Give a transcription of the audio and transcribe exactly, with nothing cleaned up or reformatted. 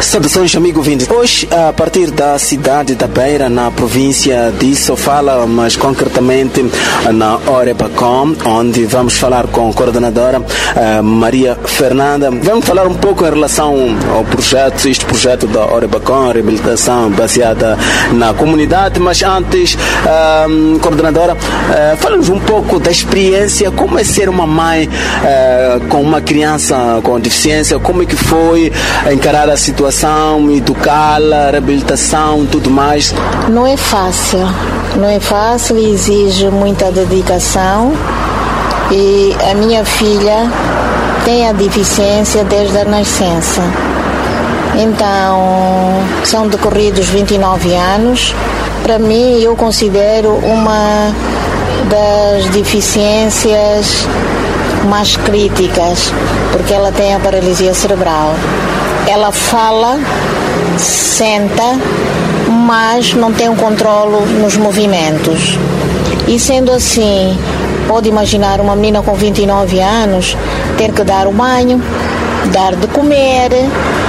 Saudações, amigo ouvinte. Hoje, a partir da cidade da Beira, na província de Sofala, mas concretamente na Orebacom, onde vamos falar com a coordenadora uh, Maria Fernanda. Vamos falar um pouco em relação ao projeto, este projeto da Orebacom, reabilitação baseada na comunidade, mas antes, uh, coordenadora, uh, fala-nos um pouco da experiência, como é ser uma mãe uh, com uma criança com deficiência, como é que foi encarar a situação, educá-la, reabilitação, tudo mais. Não é fácil, não é fácil, exige muita dedicação e a minha filha tem a deficiência desde a nascença. Então, são decorridos vinte e nove anos. Para mim, eu considero uma das deficiências mais críticas, porque ela tem a paralisia cerebral. Ela fala, senta, mas não tem um controlo nos movimentos. E sendo assim, pode imaginar uma menina com vinte e nove anos ter que dar o banho, dar de comer,